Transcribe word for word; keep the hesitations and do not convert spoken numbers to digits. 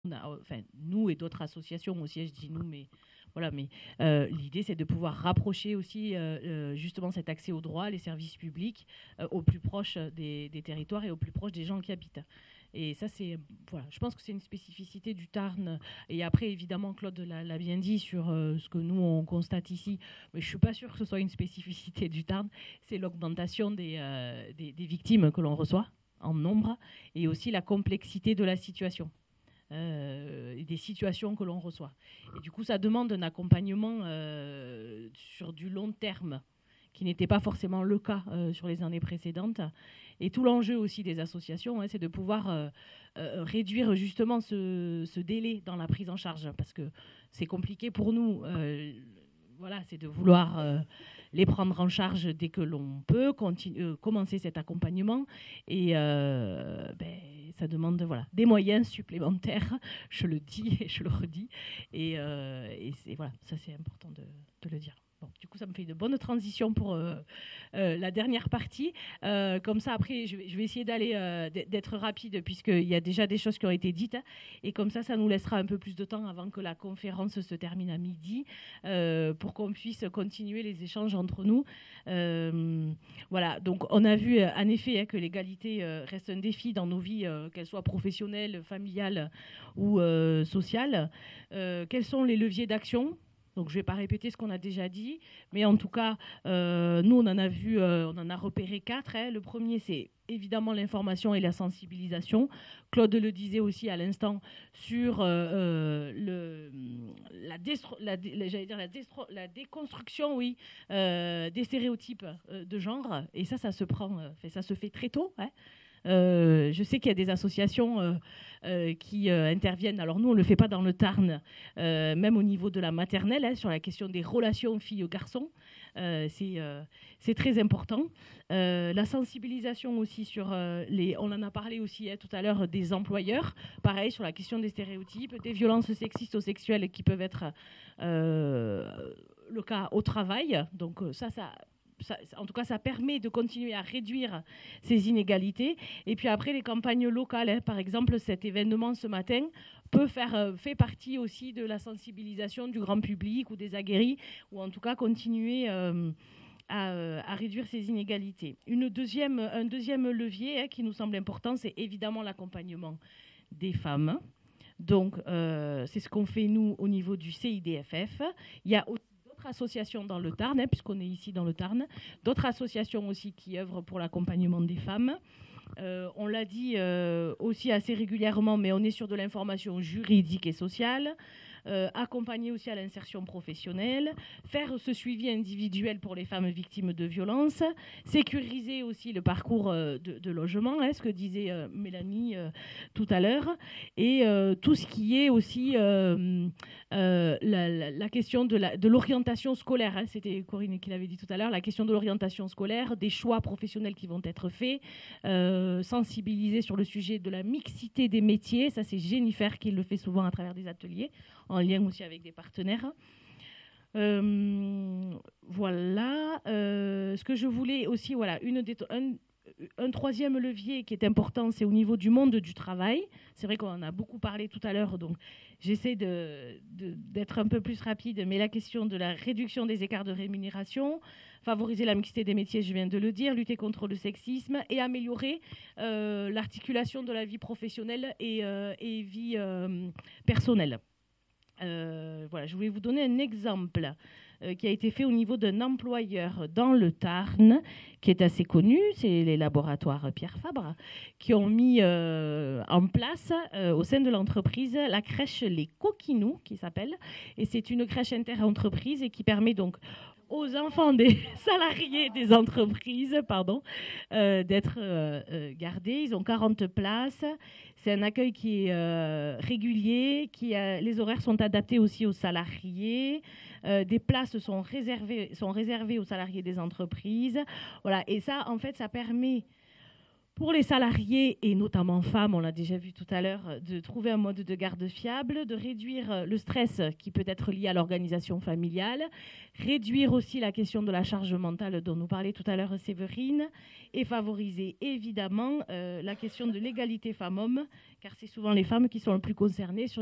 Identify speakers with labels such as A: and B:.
A: on a, enfin, nous et d'autres associations aussi, je dis nous, mais voilà, mais euh, l'idée, c'est de pouvoir rapprocher aussi euh, euh, justement cet accès aux droits, les services publics, euh, au plus proche des, des territoires et au plus proche des gens qui habitent. Et ça, c'est, voilà, je pense que c'est une spécificité du Tarn. Et après, évidemment, Claude l'a, l'a bien dit sur euh, ce que nous, on constate ici, mais je ne suis pas sûre que ce soit une spécificité du Tarn, c'est l'augmentation des, euh, des, des victimes que l'on reçoit en nombre et aussi la complexité de la situation. Euh, des situations que l'on reçoit. Et du coup, ça demande un accompagnement euh, sur du long terme, qui n'était pas forcément le cas euh, sur les années précédentes. Et tout l'enjeu aussi des associations, hein, c'est de pouvoir euh, euh, réduire justement ce, ce délai dans la prise en charge, parce que c'est compliqué pour nous. Euh, voilà, c'est de vouloir euh, les prendre en charge dès que l'on peut, continue, euh, commencer cet accompagnement. Et euh, ben, ça demande voilà, des moyens supplémentaires, je le dis et je le redis. Et, euh, et c'est, voilà, ça c'est important de, de le dire. Bon, du coup, ça me fait de bonnes transitions pour euh, euh, la dernière partie. Euh, comme ça, après, je vais, je vais essayer d'aller, euh, d'être rapide, puisqu'il y a déjà des choses qui ont été dites. Et comme ça, ça nous laissera un peu plus de temps avant que la conférence se termine à midi, euh, pour qu'on puisse continuer les échanges entre nous. Euh, voilà, donc on a vu en effet hein, que l'égalité euh, reste un défi dans nos vies, euh, qu'elles soient professionnelles, familiales ou euh, sociales. Euh, quels sont les leviers d'action ? Donc, je ne vais pas répéter ce qu'on a déjà dit, mais en tout cas, euh, nous, on en a vu, euh, on en a repéré quatre. Hein. Le premier, c'est évidemment l'information et la sensibilisation. Claude le disait aussi à l'instant sur euh, le, la, destro, la, j'allais dire la, destro, la déconstruction, oui, euh, des stéréotypes euh, de genre. Et ça, ça se prend, euh, ça se fait très tôt. Hein. Euh, je sais qu'il y a des associations euh, euh, qui euh, interviennent. Alors nous, on ne le fait pas dans le Tarn, euh, même au niveau de la maternelle, hein, sur la question des relations filles-garçons. Euh, c'est, euh, c'est très important. Euh, la sensibilisation aussi sur euh, les... On en a parlé aussi hein, tout à l'heure des employeurs. Pareil, sur la question des stéréotypes, des violences sexistes ou sexuelles qui peuvent être euh, le cas au travail. Donc ça, ça... Ça, en tout cas, ça permet de continuer à réduire ces inégalités. Et puis après, les campagnes locales, hein, par exemple, cet événement ce matin peut faire, euh, fait partie aussi de la sensibilisation du grand public ou des aguerris, ou en tout cas continuer euh, à, à réduire ces inégalités. Une deuxième, un deuxième levier hein, qui nous semble important, c'est évidemment l'accompagnement des femmes. Donc, euh, c'est ce qu'on fait, nous, au niveau du C I D F F. Il y a associations dans le Tarn, hein, puisqu'on est ici dans le Tarn, d'autres associations aussi qui œuvrent pour l'accompagnement des femmes. Euh, on l'a dit euh, aussi assez régulièrement, mais on est sur de l'information juridique et sociale, euh, accompagner aussi à l'insertion professionnelle, faire ce suivi individuel pour les femmes victimes de violences, sécuriser aussi le parcours euh, de, de logement, hein, ce que disait euh, Mélanie euh, tout à l'heure, et euh, tout ce qui est aussi euh, euh, la, la, la question de, la, de l'orientation scolaire, hein, c'était Corinne qui l'avait dit tout à l'heure, la question de l'orientation scolaire, des choix professionnels qui vont être faits, euh, sensibiliser sur le sujet de la mixité des métiers, ça c'est Jennifer qui le fait souvent à travers des ateliers, en lien aussi avec des partenaires. Euh, voilà. Euh, ce que je voulais aussi, voilà, une des, un, un troisième levier qui est important, c'est au niveau du monde du travail. C'est vrai qu'on en a beaucoup parlé tout à l'heure, donc j'essaie de, de, d'être un peu plus rapide, mais la question de la réduction des écarts de rémunération, favoriser la mixité des métiers, je viens de le dire, lutter contre le sexisme et améliorer euh, l'articulation de la vie professionnelle et, euh, et vie euh, personnelle. Euh, voilà, je voulais vous donner un exemple euh, qui a été fait au niveau d'un employeur dans le Tarn, qui est assez connu, c'est les laboratoires Pierre Fabre, qui ont mis euh, en place euh, au sein de l'entreprise la crèche Les Coquinous, qui s'appelle, et c'est une crèche inter-entreprise et qui permet donc aux enfants des salariés des entreprises pardon, euh, d'être euh, euh, gardés. Ils ont quarante places. C'est un accueil qui est euh, régulier. Qui a, les horaires sont adaptés aussi aux salariés. Euh, des places sont réservées, sont réservées aux salariés des entreprises. Voilà. Et ça, en fait, ça permet Pour les salariés, et notamment femmes, on l'a déjà vu tout à l'heure, de trouver un mode de garde fiable, de réduire le stress qui peut être lié à l'organisation familiale, réduire aussi la question de la charge mentale dont nous parlait tout à l'heure Séverine, et favoriser évidemment euh, la question de l'égalité femmes-hommes, car c'est souvent les femmes qui sont les plus concernées sur